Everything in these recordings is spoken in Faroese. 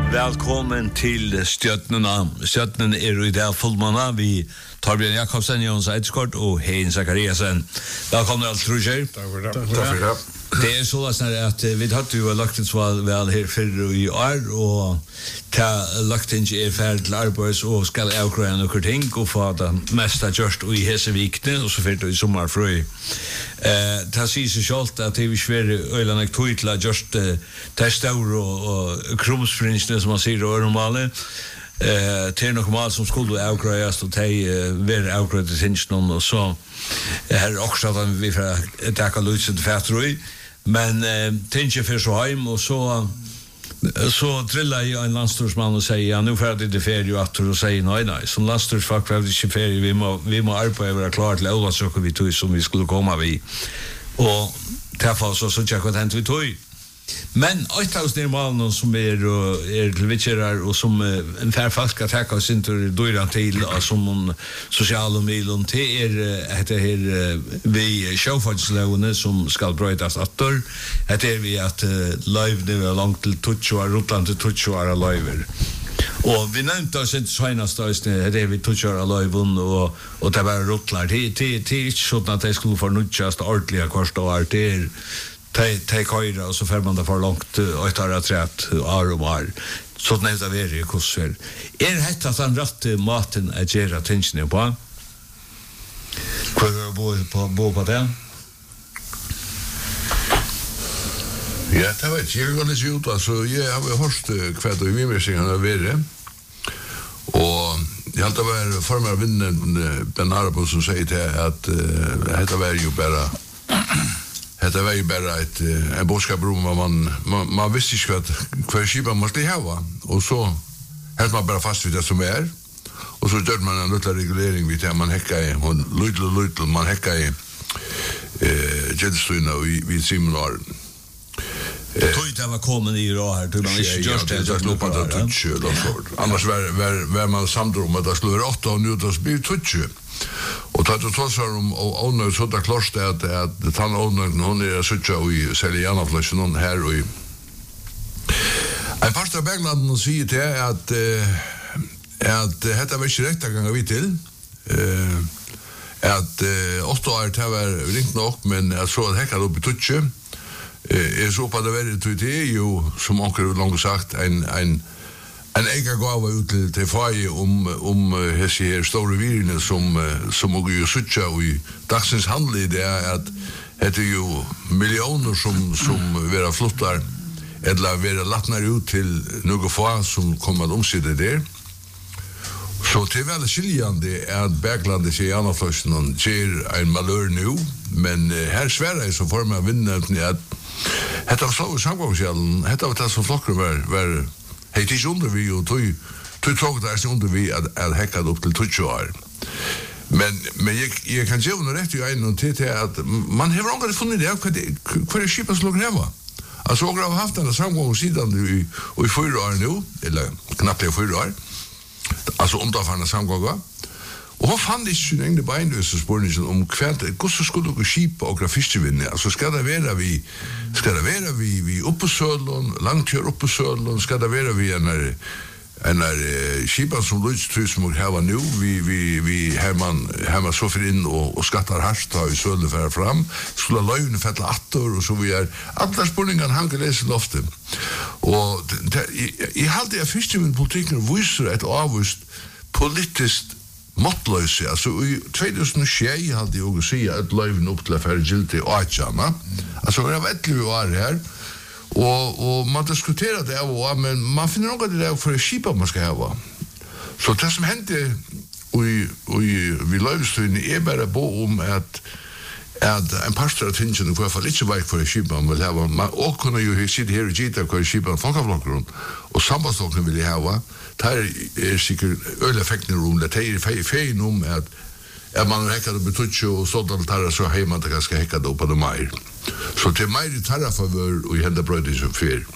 Velkommen til Stjøtnene. Stjøtnene I dag fullmanna. Vi Torbjørn Jakobsen, Jons Eidskort og Hein Zakariasen. Velkommen alt, Roger. Takk for det. Det så at vi hadde jo lagt et svar vel her før I år, og ta lagt ikke ferdig til arbeids og skal avgrøye noen ting, og få det meste gjørst I Hesevikene, og så fyrt I sommerfrøy. Det sier seg selv at det svære øyene tog til å gjørst testaur og krumsfrinsene, som man sier I Øremale. Til noe mal som skulle avgrøyes, og til være avgrøyet til tingene, og så her også at vi får takke lutset fætrøy. Men tinge för så hem och så trillar jag en landstorsman och säger ja nu färdigt det ferie ju att och säger nej som landstorsfack för det ferie vi må arbeta vara klart till alla så vi tog som vi skulle komma vi och därför så jag kan inte vi tog men 8000 mål som till vitcherar och som en färfask attack och synter dåran till som sociala medier till heter här vi showfordslåne som ska brötas åter heter vi att live det långt till touch och Rutland till touch och live och vi nämnde oss inte senast det vi touch och live och det var Rutland till så att det skulle för nutjast ordentliga kostnader till take höjda och så får man det för långt och tar rätt år så nästa vecka kurser detta att han rätt maten att göra attention på kvar på det ja det var ju ganska ut alltså jag har hört kvad och vi mer har varit och jag hade varit formar vinnen den Arbo som säger till att det var ju bara det var ju bara en boskaprum man visste inte vad skipan måste ha och så helt man bara fast vid det som och så gör man en liten reglering vid att man häckar I och lite man häckar I jetstream vid seminar det var kommen I då här man inte just det lopa det touch då så annars var man samdrom att det skulle vara 8 och nu då blir touch och då så om owner så där klart att han owner hon så tjå I Seliana flashen här och en pastor Bergland och säger till att detta var inte rätt att gånga vi till att 8 år det var ringt nog men jag så att häcka upp I touch är så på det väldigt det ju som onkel långt sagt en ega gåva ut till faje om här stora virne som och ju sucha och I dagsens handel det att det ju miljoner som vara flottar eller vara latnar ut till några få som kommer att omsätta det så till väl skiljande att Bergland sig andra försten och ger en malör nu men här Sverige så får man vinna att detta så samgångsjällen detta var det som flockar var hej till under vi och tog det är under vi att häcka upp till 20 år men jag kan säga rätt ju en till att man har aldrig funnit det vad skipas låg neva alltså jag har haft den samgångssidan i 4 år nu eller knappt 4 år alltså omtafande samgångar och vad fann det ju en beinlösa spårningen om kvärt hur skulle du skipa och fiskvinna alltså ska det vara vi uppe södlon långt här uppe södlon ska det vara vi en skipa som lutstrus som har nu vi har man så för in och skattar harst har ju södle för fram skulle löna fälla attor och så vi är alla spårningar hanker läser loften och I hade jag fiskevin politiken visar ett avvist politiskt måttlösa alltså I 2006 hade jag säga att löven upp till för giltigt åtjana alltså det var ett år här och man diskuterade det men man finner något det där för att skipa man ska ha så det som hände vi lövstyn är bara bo om att en pastor attention för fall inte var för skipa man vill ha man och kunna ju sitta här och gita för skipa folkavlockron och sambandslocknen vill jag ha där är säkert öleffekten rum det är fein om att man häckar det betutcho och sådant där så hemma det ganska häcka då på det mer så till mig det tar för och hända bröd som för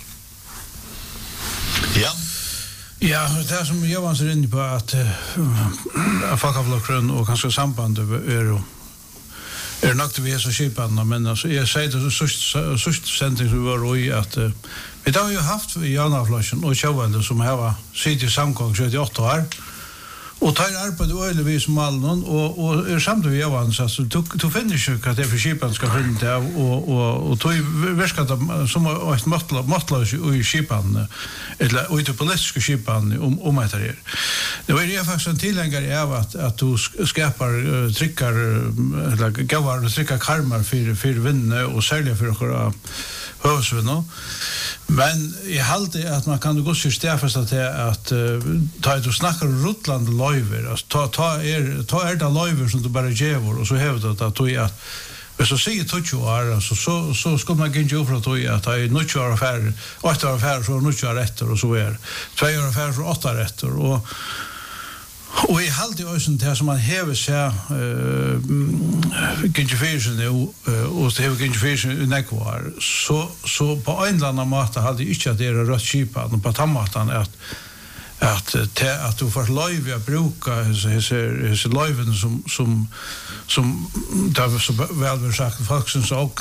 ja det som jag var så inne på att folkavlockron och kanske samband är nok til vi så skipan, men alltså jag säger det så sändning som var i att vi har ju haft i Janaflashen och Sjövande som har sitt i samgång 78 år. Och tar arbete öle vi som allnon och samtidigt vi var så to finish att det för skipan ska finna det och tog verkar det som ett måttlös i skipan eller ute på politiska skipan om att det. Det var ju faktiskt en tillängare av att du skapar tryckar eller gavar tryckar karmar för vinna och sälja för några hövsvinnor. Men jag håller att man kan gå så stäffast att ta ett och snacka rullande löjver. Alltså ta är det löjver som du bara ger och så hävdar det att du är men så säger 20 år alltså så ska man inte göra att du att det är 9 år affär 8 år affär så 9 år rätter och så är 2 år affär så 8 rätter och i halt i ösen det som man häver sig gentrification och det har gentrification i nekvar så på en eller annan måte hade inte att det är rött skipan på tammatan att du får löjv att bruka hese löjven som där så väl sagt folk som sa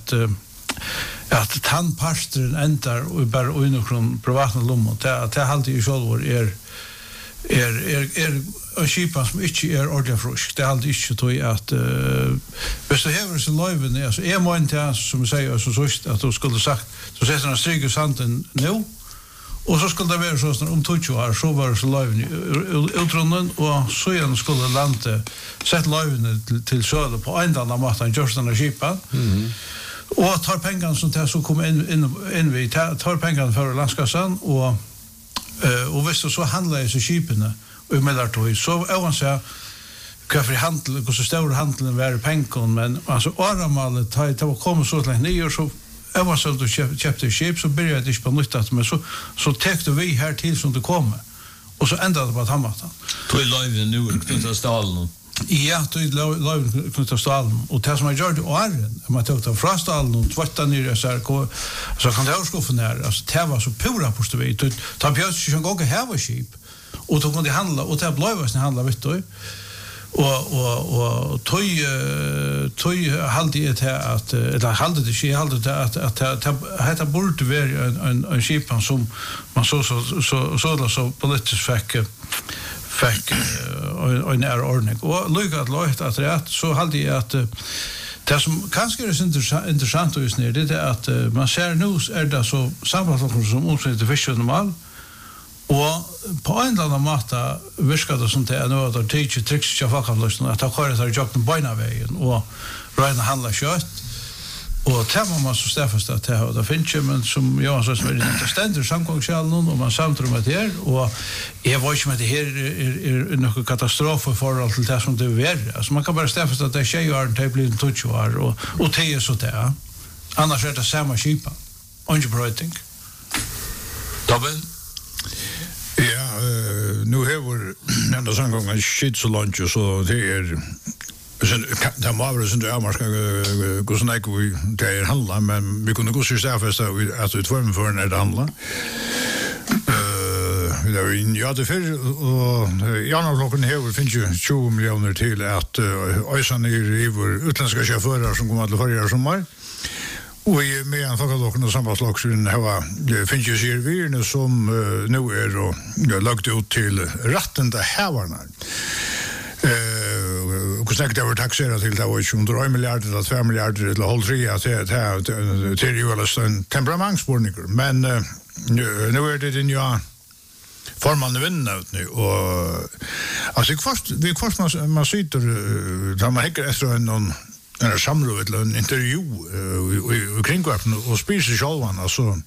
att tandpastren ändar och bara under privata lommor det hade ju själv en skipan som inte ordentligt frisk. Det alltid inte tog att hvis du häver sin löjven alltså må inte som säger så att du skulle sagt så sätter han stryk i sanden nu och så skulle det vara så om 20 år så var det så löjven utrunden och så igen skulle landa sett löjven till söder på en annan måte än just den här skipan och tar pengarna som det så kommer in vi tar pengarna för landskassan och visst så handlar det så skipen och mellan så oavsett kaffe handel och så stor handeln var pengar men alltså åramalet tar kommer så långt ner så oavsett du köpte skip så började det på nytt men så täckte vi här till som det kommer och så ändrade det på att hamata. Tog live nu knuta stallen. Ja, tog live knuta stallen och det som jag gjorde åren man tog det från stallen och tvätta ner så kan det också få ner alltså det var så pura på stället ta bjöds ju en gång här var skip och då kunde handla och det blev vad handla vet du och tog hade det här att eller hade det ske hade det att det borde vara en skipan som man så politiskt fick en ordning och lyckat låt att rätt så hade jag att det som kanske är intressant just nu det är att man ser nu är det så sammanhållande som omsätter fisk normal och på en eller annan måte viskar det som det är nu att det teacher tricks jag faktiskt att ta kvar det jag på bina vägen och räna handla kött och tema man så stäffast att det finns ju men som jag så är det ständigt samgångskällan och man samtrum med det och jag var ju med det här är någon katastrof för allt det som det är alltså man kan bara stäffast att det tjejer det blir 20 år och det är så där annars är det samma skipa underbröting Tobben ja nu har ända samgången shit så långt så det är sen där var det sen där man ska gå så nära vi det handlar men vi kunde gå så stäffast att utforma för när det handlar ja, det för och Janaflocken här finns ju 20 miljoner till att ösa ner i vår utländska chaufförer som kommer att förra sommar. Och med en folklocken och sambandslocken här finns ju servirna som nu är och lagt ut till ratten där hävarna. Och snackat över taxera till det var ju 100 miljarder eller 2 miljarder eller håll 3 att det är ju alltså en temperamentsspårningar men nu är det den ju forman vinner nu och alltså först man sitter där man häcker efter en samråd eller en intervju i kringvarpen och spyr sig självan alltså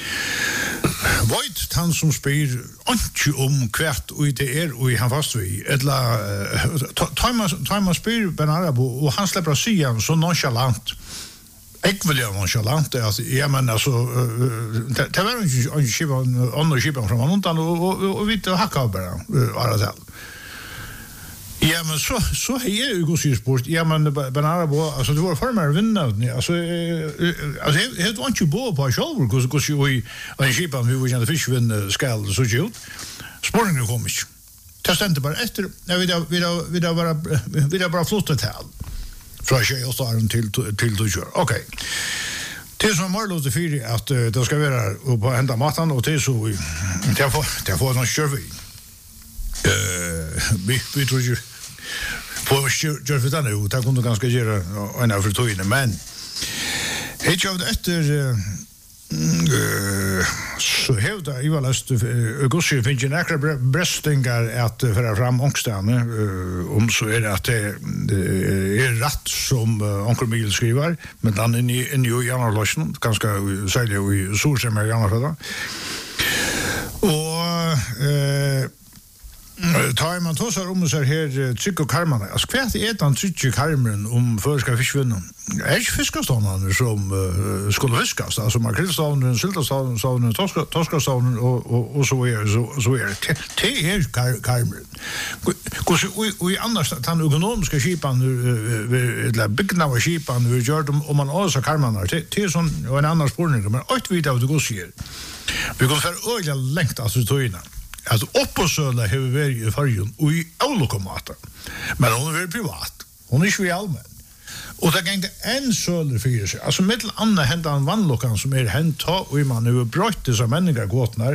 Void han som spyr inte om kvärt och det är och han fast vi eller Thomas spyr Benarabo och han släpper sig så nonchalant jag vill ju nonchalant alltså jag menar alltså det var ju en skiva andra skivan från någon och vi tar hacka bara alla det. Ja men så är ju god sport. Ja men Benarabo alltså det var för mer vinna alltså det var inte bo på själv because ju en skivan hur vi kan fisk vinna skall så ju. Sporten kommer inte. Det stämmer bara efter vi där bara flotta till. Från 28 år till 20 år. Okej. Det som har låtit fyra att det ska vara på hända matan och det så det får någon kör vi. Vi tror ju på kör vi där nu. Det kunde ganska göra en av förtojen men ett av det efter så hävdar Ivar Lest Augusti finns en extra bröstingar att föra fram ångstane om så är det att det är rätt som Onkel Miguel skriver men han är ju i andra lösning ganska sälja i Solsjö i andra fall och tar man tosar om så här tryck och karmarna. Alltså kvärt är den tryck karmen om förska fiskvinnen. Är ju fiskastånarna som skulle fiskas. Alltså makrillstånden, syltastånden, torskastånden och så är det. Det är karmen. Och i annars den ekonomiska skipan eller byggna av skipan vi gör dem om man också karmarna. Det är sån och en annan spårning men ett vid av det går ser. Vi går för öliga längt alltså tojna. Alltså opposöla har varit i färgen och i avlokomater. Men hon är väl privat. Hon är inte i allmän. Och det gängde en söler för sig. Alltså mittel andra hända en vannlokan som är hänt och i man nu bröt dessa människor gåtnar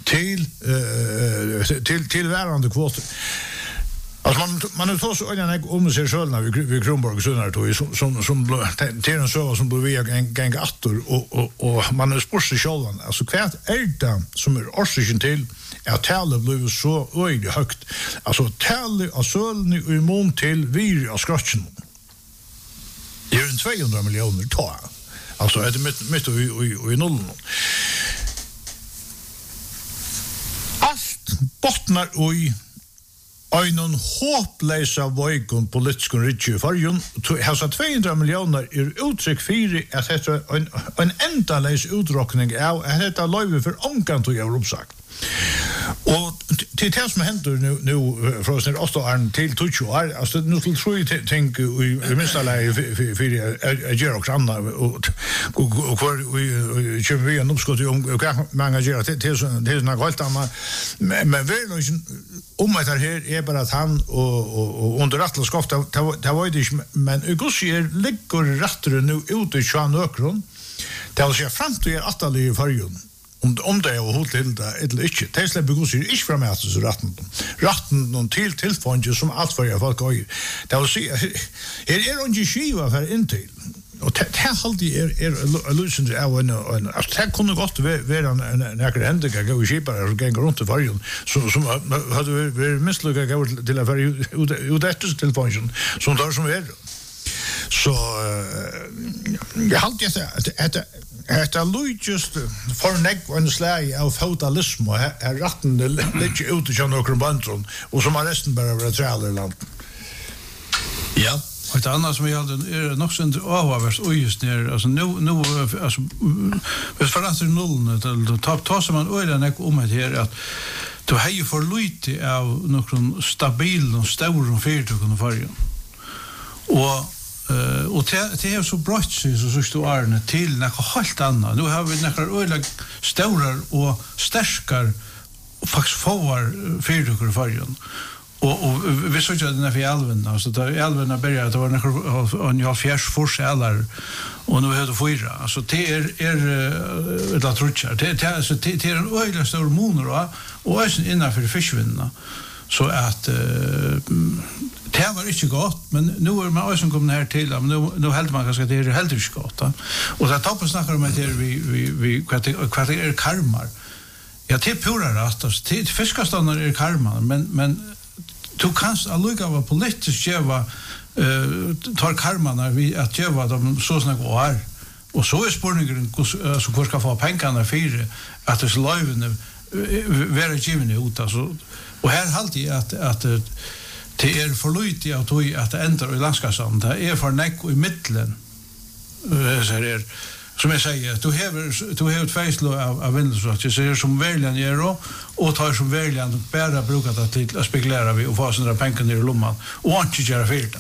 till värande kvoter. Alltså man har tagit så ögonen om sig själva vid Kronborg som till en söva som blev via gäng attor och man har spurt sig själva. Alltså kvärt är det som är orsaken till att talet blev så öjligt högt. Alltså talet av sölen i mån till vir av skratchen. Det är en 200 miljoner ta. Alltså är det mitt i nollen. Allt bottnar i en hopplösa vojkon politisk riktig i fargen. Hasa 200 miljoner uttryck för att det en endalös utråkning av att detta löjve för ångkant och jag uppsagt. Och till det som händer nu från sin 8 år till 20 år, alltså nu till tror jag tänk i minsta läge för att göra också andra och vi kör vi en uppskott om många gör det är något helt annat men väl om det här är bara att han och under rattlaskoft det var det men Augusti ligger rättare nu ute i Svanökron det vill säga fram till att i färgen om det är hållt till det eller inte. Det släpper gå sig inte fram att så ratten någon till fond som allt för folk går. Det vill säga är en skiva för intill. Och det är lösen av en det kunde gott vara en några händiga gå skipar och gå runt i varje som hade vi misslyckat gå till att vara ut efter telefonen som där som är så jag halt att just för neck och slag av feudalism och är ratten lite ut i några bandron och som resten bara vara trailerland. Ja. Och det andra som jag hade är nog så avhavs och just när alltså nu alltså vi förrassar nollen eller ta som man öra neck om det här att du har ju för lite av någon stabil och stor och fyrtåg och färjan. Och det är så brott så står Arne till något helt annat. Nu har vi några öliga stora och starkar och faktiskt får fyrtåg och färjan. Och vi såg att den är för älven alltså där älven började att det var en fjärs forsällar och nu är det fyra alltså det är det trutchar det alltså det är en öliga stor moner och är innan för fiskvinnarna så att det var inte gott men nu är man också kommit här till nu helt man kanske det är helt inte gott och så toppen snackar om att det vi vad är karmar ja det pura rätt alltså det fiskaståndar är karmar men du kanst alluga av politiskt jäva tar karmarna vi att jäva dem så snägt år och så är spårningen så hur ska få pengarna för att det löven vara given ut alltså och här alltid att det är för lite att ändra i landskapsam det är för neck i mitten så här som jag säger du har ett fejslo av vindelslag så är som väljan gör och tar som väljan bara brukar det till att spekulera vi och få sådana pengar ner i lomman och inte göra fel.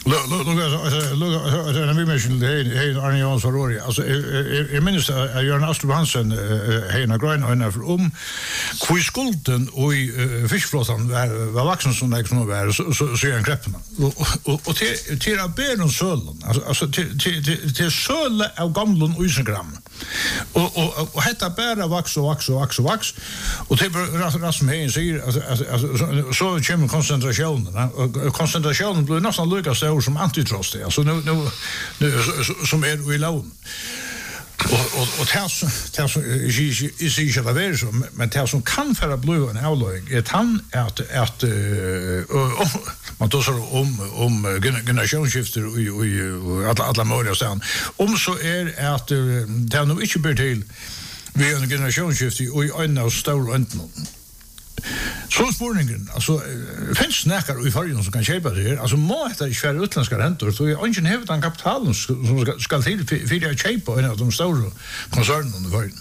Look, när vi mentioned hej Arne Jans Rori. Alltså jag minns att Jörn Astrup Hansen hejna gröna om hur skulden och fiskflottan var vuxen som det som var så en kreppen. Och till att bära en sölen. Alltså till söle av gamla Usengram. Och hetta bara vax och till ras som hejen säger alltså så kommer koncentrationen. Koncentrationen blir nästan lika stor som antitrust. Alltså nu som är i lån. Och det som är inte det så men det som kan föra blå en avlög är att man tar så om generationsskifter och alla möjliga ställen. Om så är att det nog inte blir till vi en generationsskifte och i en av stora ändan. Så spårningen, alltså finns snackar i förrjun som kan köpa det här. Alltså må det inte vara utländska räntor så är ingen hävd den kapitalen som ska till för att köpa en av de stora koncernerna i förrjun.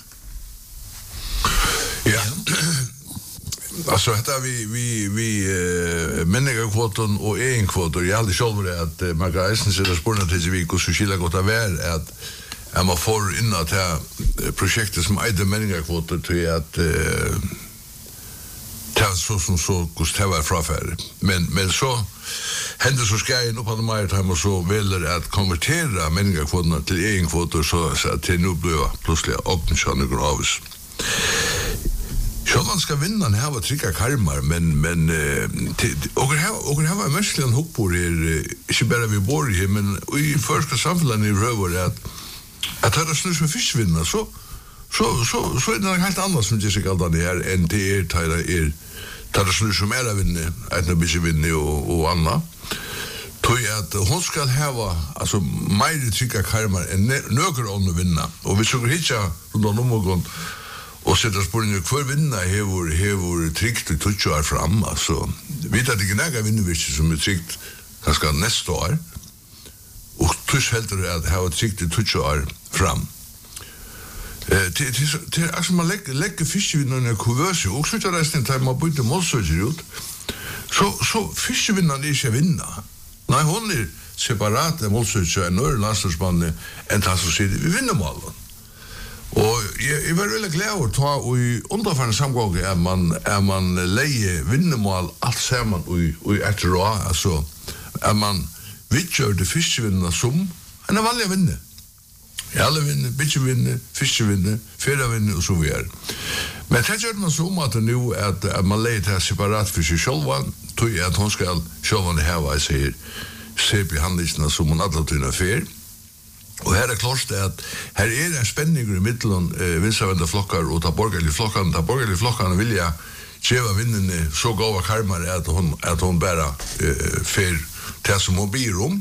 Ja. Alltså detta vi människokvoten och egenkvoter. Jag aldrig själv att man kan eisen sätta spårna till sig och så skilja gott av är att man får in att det projektet som ägde människokvoter till att så Gustav frafär men så händer så ska in på de här och så vill att konvertera människokvoterna till egenkvoter så att det nu blir plötsligt öppningsande gravis. Så man ska vinna den här var trycka karmar men och det här var mestligen hoppor inte bara vi bor i men i första samhällen i röver att det snus med fiskvinna så är det helt annat som Jessica Aldan är än det tar det snus som är vinna att det blir vinna och Anna tror jag att hon ska ha alltså mer trycka karmar än några andra vinna och vi såg hitta runt om någon och sätta spåren för vinna hevor tryckt och touchar fram alltså vet att det gnäga vinnervisk som är tryckt ganska nästa år och tusch helt att ha tryckt och touchar fram till alltså man lägger fisk i någon kuvös och så där resten tid man byter målsöker ut så fiskvinnan är inte vinna nej hon är separat målsöker en annan landstordsbanne än han så sitter vi vinner målen. Och jag var väldigt glad att ta och i underförande samgång är man leje vinnermål allt samman och ett rå alltså är man vittgör det fiskvinna som en vanliga vinner. Alla vinner, bitch vinner, fisk vinner, fjärde vinner och så vidare. Men det gör man så att nu att man lejer det här separat för sig själva tror jag att hon ska själva det här vad jag säger se behandlingarna som hon alla tyna fel. Och här är klart att här är en spänning i mitten vinsavända flockar och ta borgerliga flockarna vill jag tjeva vinnene så gåva karmar att hon bara för det som hon blir om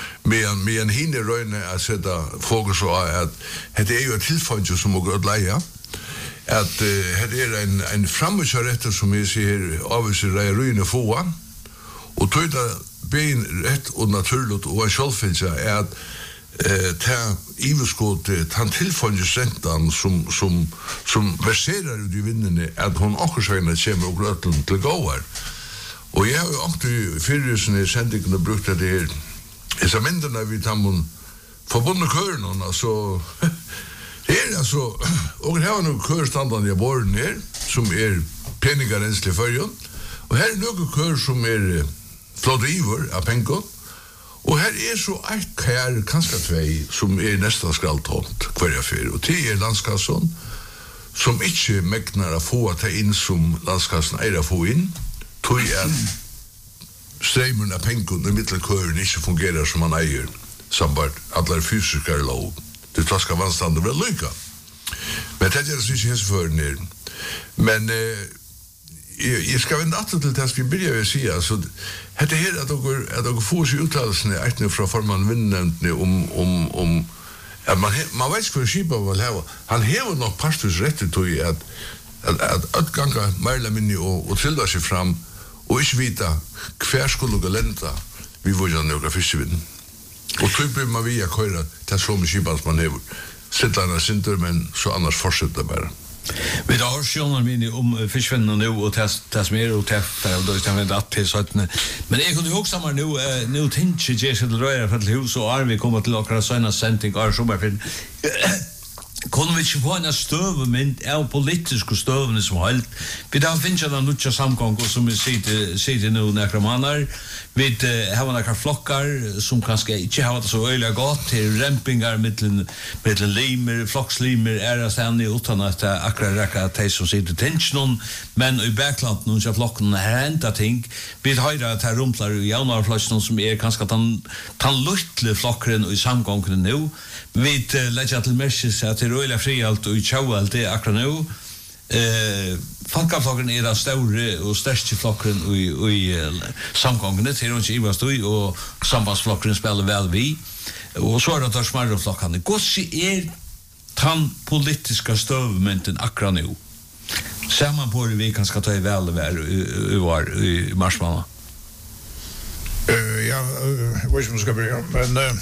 med en hinner röjne att sätta fokus på att det är ju ett tillfälle som går att leja att det är en framgångsrätt som vi ser avvisar röjne få och tror att ben rätt och naturligt och en självfällelse är att ta iveskot han tillfångesräntan som verserar ut i vinnene att hon också säger att kommer och gröten till gåar och jag har ju också fyrresen i sändningen brukt det här så myndarna vid han förbundna kören alltså det är alltså och här har nu körstandarden i borden här som är penningarenslig förjon och här är några kör som är flodriver av pengar. Och här är så ett kär kanske två som är nästan skraltomt kvarja för och det är landskassan som inte mäknar att få att ta in som landskassan är att få in tror jag strömmen av pengar i mittelkören inte fungerar som man äger sambart alla fysiska lov det ska vara standard väl lycka men det är det som är för ner men jag ska vända åter till det ska börja att säga så det här att de får sig uttalelsen ägna från forman vinnande om att man vet för skipa vad här han har nog pastus rätt till att gånga mer minni och tillda sig fram och inte vita kvar skulle gå lenta vi vill ju några fiskvinn och typ man via köra till så mycket skipa som man har sätta en center men så annars fortsätter bara Vi har sjoner mine fiskvennene nu, og tas mer og teffer, og da er det at til 17. Men jeg kunne huske meg nu tinge Jesse til Røyre for til hus, og Arvi kommer til akkurat sønne sending av sommerfilm. Kunne vi ikke få en støvemynd av politiske støvene som holdt? Vi da finner den lutsja samgang, som vi sier nå nekra mannar. Vi har nekra flokkar som kanskje ikke har det så øyelig godt til rempingar mittlen limer, flokkslimer, stendig utan at det akkurat rekka de som sitter tinsjonen, men i bakland noen av flokkene har enda ting. Vi høyre at det rumplar i jaunarfløsjonen som kanskje tan luttle flokkeren i samgangene nå. Vi legger til merkes at det er øyelig frialt og tjaualt det akkurat nå. Folkeflokken den store og største flokken i samgångene til rundt i Ivastøy, og sambandsflokken spiller vel vi. Og så det smarre flokkene. Hvordan den politiske støvmynden akkurat nå? Sammen på det vi kan skal ta i vel i marsmåned. Ja, jeg vet ikke om jeg skal begynne, men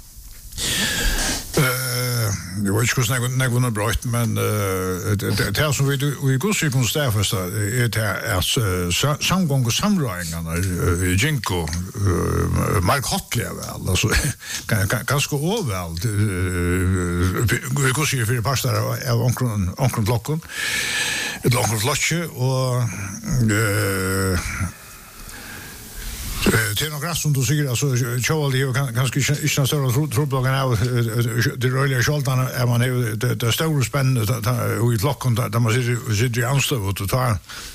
det var ikke hvordan jeg var bra, men det som vi godser kunne stedfeste er at samgång og samrøringene Jinko mer kottlige vel, altså ganske overvel vi godser for pastor av omkring flokken eller omkring flotje og det är några som du säger alltså Joel det kanske inte större troblagen av det rörliga skjoltarna är man det stora spännande och i flocken där man sitter i anstöv och tar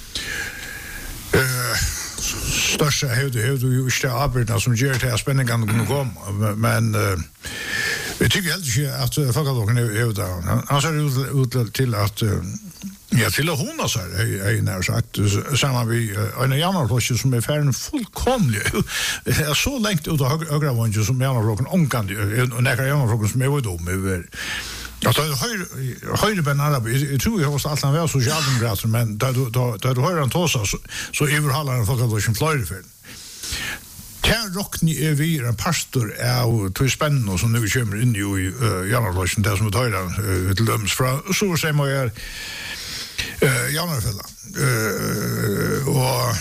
största huvud ju inte arbetar som gör det här spänningen kan komma men jag tycker helt inte att folkalogen är där han ser ut till att ja, till att hon så är när sagt samma vi en januarflock som är färden fullkomlig. Är så långt ut av högra våningen som januarflocken onkan och några januarflocken som är vid dem över. Jag tar höjde ben arabi. Jag tror jag måste allt han var socialdemokrater men där du hör han tåsa så överhallar han folkalogen flyr för. Här rockni vi en pastor av två spännande som nu kommer in i januarflocken där som tar den till döms från så säger man är januarfälla och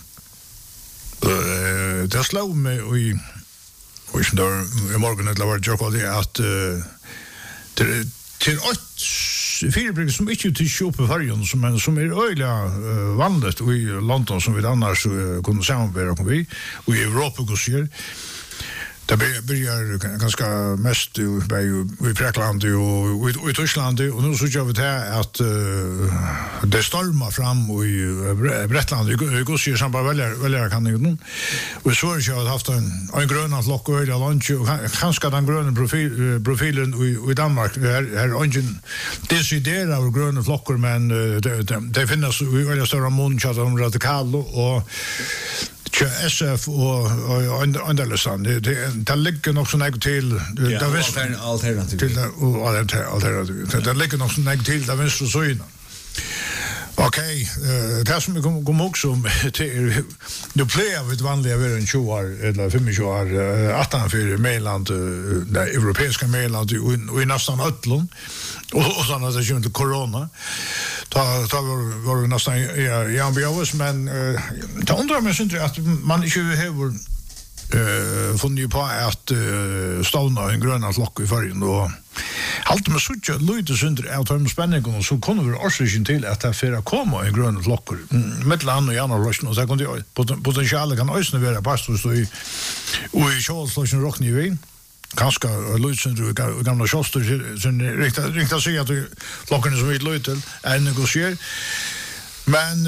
det slog mig och som där i morgon det var jag kallade att det till 8 fyrbryggor som inte till köpa färjan som är öliga vanligt i London som vi annars kunde samarbeta med och i Europa går ser det börjar ganska mest i Fräckland och i Tyskland och nu så gör vi det att det stormar fram i Bretland i Gossier som bara väljer kan ju och så har jag haft en grön flock och öliga lunch och kanske den gröna profilen i Danmark är ingen desidera av gröna flockar men det finns i öliga stora mån om radikal och SF och Anderlesan det ligger nog så nära till det visst alternativ till alternativ det ligger nog så nära till där vänster så in. Okej, det som vi kommer också till nu plejer vi vanliga vi en 20 år eller 25 år 18 för Mainland det europeiska Mainland och i nästan öllon och såna det ju inte corona ta var vi nästan jag bjöds men det undrar mig inte att man inte har funnit på att stålna en gröna flock i färgen och allt med sucha lite sönder av de spänningen och så kommer vi orsaken till att det för komma en grön flock mellan och januari och så kan det potentiellt kan ösna vara pastor så i Charles Rockny vi kanske Lutzen gamla sjöster som riktar sig att flocken som vill lite en negocier men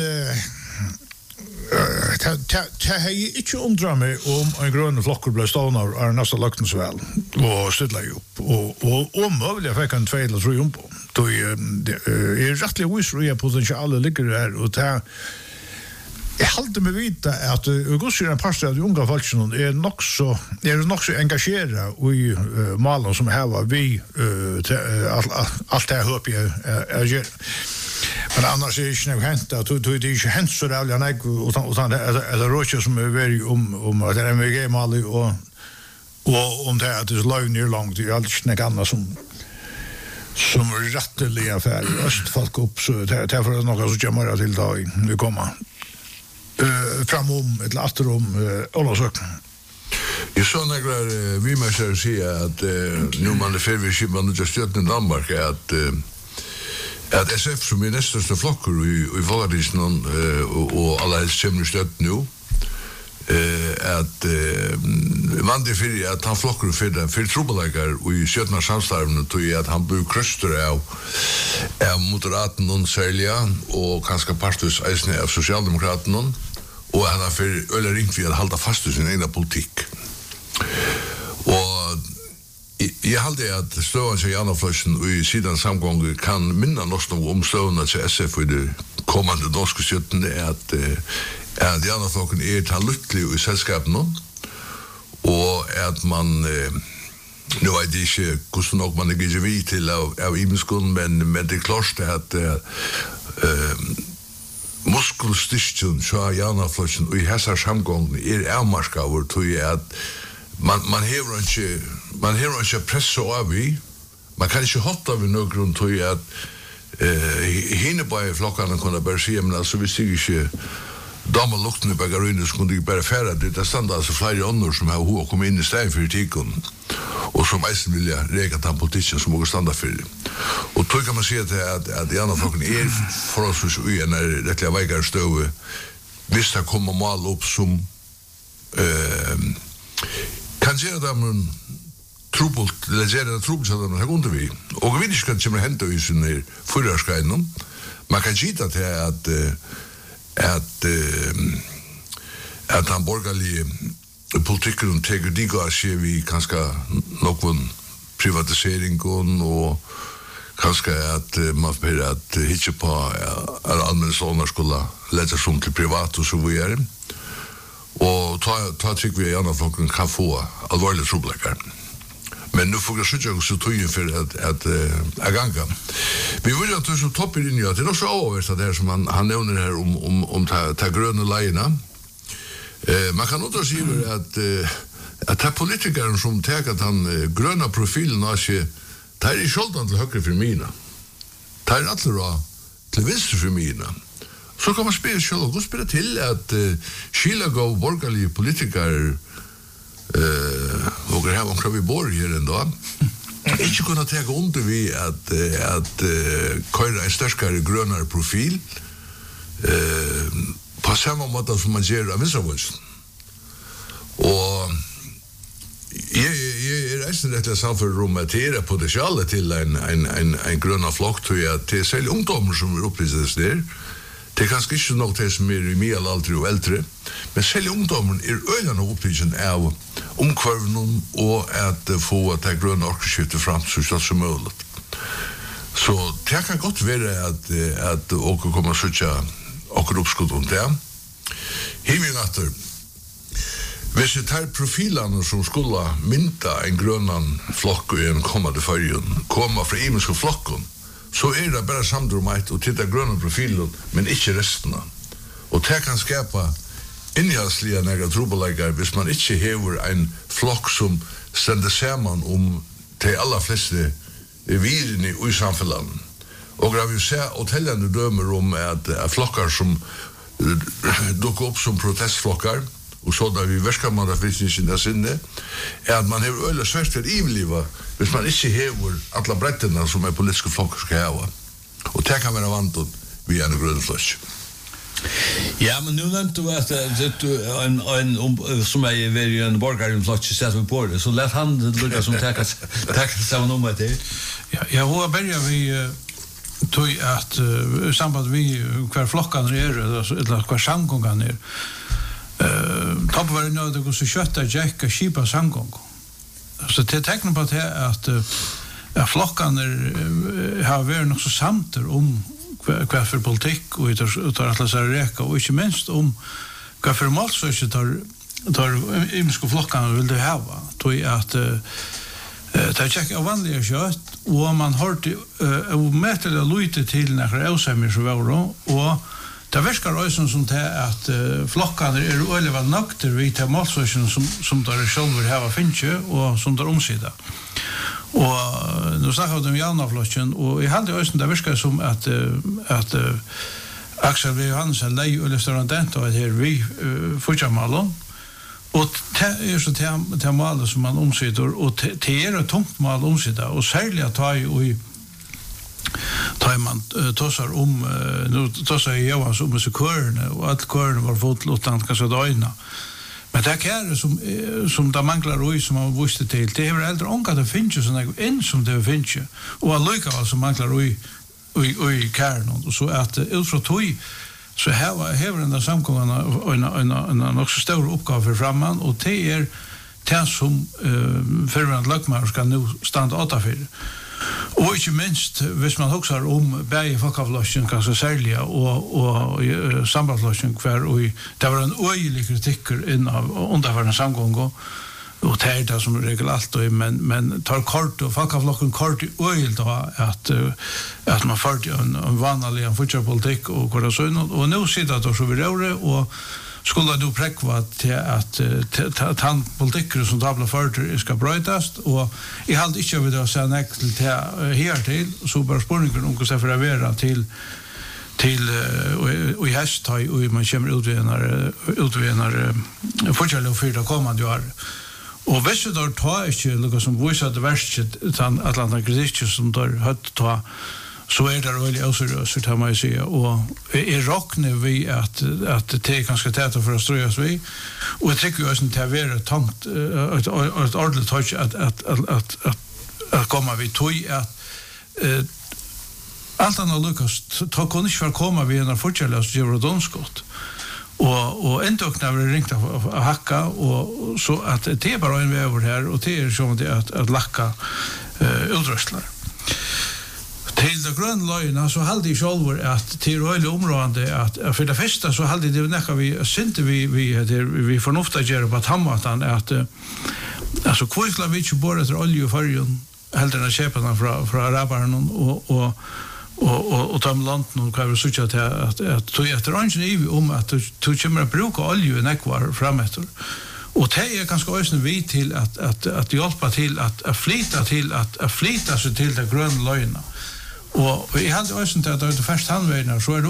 det har ju inte undrat mig om en grön flock blir stående av nästa luktens väl och stilla upp och omöjliga fick en 2 eller 3 om på då är rättligt visst potential ligger där och det jag håller mig vita att Augustian en pastor av de unga folken är nog så engagerad i malen som här var vi allt det här hopp jag men annars är det inte hänt att det är inte hänt så rävliga nej utan det är rådjur som är väldigt om att det är MVG-mal och om det är att det är löv ner långt det är allt snäck annat som som rätteliga affärer. Östfolk upp så därför är det något som kommer till dag nu komma. Framom eller atterom Olavsökn. Jag såg några vi måste säga att nu man är färdig man just stött i Danmark att SF som är nästa flockor i Valgadisen och alla helst kommer stött nu att man det för att han flockar för trubbelagar och i södra samstarven tror jag att han blir kröster av moderaten och sälja och kanske partus eisne av socialdemokraterna och han har för öle ring för att hålla fast vid sin egen politik. Och jag hade att stående sig Janne Flöschen och i sidan samgång kan minna något om stående till SF i det kommande norska sjöten är att Janne Flocken är till lycklig i sällskapen och att man nu är det inte hur nog man är givet till av imenskon men det är klart att muskelstyrkan så Janne Flöschen och i hessar samgång är avmarskaver tror jag att man hever inte pressa av i. Man kan inte hotta vid någon grund till att hinna bara i flockarna kunna börja se, men alltså vi ser inte damer lukten i bagarunen så kunde de bara färra det. Det stannar alltså flera ånder som har hova kommit in i stegen för etiken och som eisen vilja reka den politiken som måste stanna för det. Och då kan man se att de andra flocken är förhållsvis ui när rättliga vägar stöve hvis det kommer mal upp som kan göra dem trubbelt, eller göra det trubbelt så att de vi. Och vi inte kan komma hända i sin förraskajnen. Man kan gita till att han borgerliga politiken teker diga sig vi kanske någon privatisering och kanske att man för att hitta på allmänna sådana skulle lägga som till privat och så vidare. Och ta tycker vi gärna folk kan få allvarliga trubbelagar. Men nu får jag skjuta så tog för att aganga. Vi vill att så topp i linje att det är så överst det här som han nämner här om ta gröna lejerna. Man kan också säga att ta politiker som tar att han gröna profilen av sig tar i sköldan till höger för mina. Tar alla till vänster för mina. Så kan man spela själv och spela till att Chilago borgerliga politiker och här var vi bor här ändå. Inte kunna ta under vi att köra en starkare grönare profil på samma måte som man gör av vänstervänstern. Och jag resten rättliga samförromatera potentialet till en gröna flock tror jag till sälj ungdomar som är uppvisades där. Det är kanske inte något det som är i mer äldre och äldre, men sälj ungdomen är öjande uppbyggnaden av omkvarven och att få det gröna orkeskiftet fram så snart som möjligt. Så det kan gott vara att åka kommer att söka åker uppskott om det. Himmelnatter. Hvis det här profilerna som skulle mynta en grönan flock och en kommande färgen komma från imenska flocken så är det bara samdrommet och titta gröna profilen men inte resten. Och det kan skapa innehållsliga några trubbelagar hvis man inte hever en flock som ständer samman om de allra flesta virene i samhället. Och jag vill säga hotellande dömer om att flockar som duckar upp som protestflockar och så där vi verkar man att finns inte där sinne är att man har öle svårt för ivliva hvis man inte hever alla brätterna som är politiska flockar ska ha. Och det kan vara vant vi är en grön flash. Ja, men nu nämnde du att en som är very en borgaren flott sätter på det så lät han lucka som täcka samma nummer till. Ja, hur börjar vi tog att samband vi kvar flockan är eller kvar samgången är. Topp var det nog att så kötta jacka skipa samgång. Så det tecknar på att flockan har varit nog så samter om vad för politik och tar att läsa räka och inte minst om vad för mål så tar imska flockan vill det ha tog att ta checka vanliga kött och man har och mäta lite till när Alzheimer så var och det verkar också som det att flockan är öliga nökter vid till målsöken som där själva har finche och som där omsida. Og nu snakker vi om Janaflosjen, og jeg hadde også det virker som at Axel V. Johansen lei og restaurant og her vi fortsammalen, og det så til malet som man omsider, og det et tungt mal omsider, og særlig at tar man tossar nu tossar jag om så körne och allt körne var fått låtant kanske döina. Men det är som det manglar som man visste till. Det är äldre onka det finns ju såna en som det finns ju. Och alluka alltså manglar i kärnan och så att utifrån tog så här den där samkomna en också stor uppgave för framman och det är det som förvärande lagmar ska nu stanna återför. Og ikke minst, hvis man husker om begge folkeavløsjen, kanskje særlig, og sambandsavløsjen, det var en øyelig kritikker innan undervarende samgång, og det det som regel alt, men tar kort, og folkeavløsjen kort i øyelig da, at man førte en vanlig fortsattpolitikk, og nå sitter det så vi rører, og skulle du prekva til at han politikker som tabla førter skal brøytast, og jeg hadde ikke vidt å se nekk til her til, så bare spørningen om hvordan det er til i hesthøy, og man kommer utvener fortsatt og fyrt av kommende år. Og hvis du tar ikke noe som viser det verste, at landa kritikk som du har hørt ta, så det veldig auseriøst, kan man si. Og jeg råkner vi at det er ganske tæt for å strøyes vi, og jeg trykker jo også til å være tankt, et ordentlig tøyt at komme vi tog, at alt annet lukkast, ta kunne ikke for å komme vi en fortsatt og gjøre donskott. Og endokna var ringt av hakka, og så at det er bare en vei over her, og det er sånn at lakka utrøstler. Til det grønne løgene så halde jeg selv at til røylig områdende at for det første så halde det nekka vi fornufta gjør på tammatan at altså kvistla vi ikke bor etter olje og fargen heldur enn kjøpa den fra araberen og ta med landen og hva vi sutja til at tog etter ønsken i om at du kommer å bruke olje i nekvar fremetter. Og det er ganske øyne vi til at hjelpa til at flyta seg til det grønne løgene. Og jeg hadde også til at det er først handverden, så det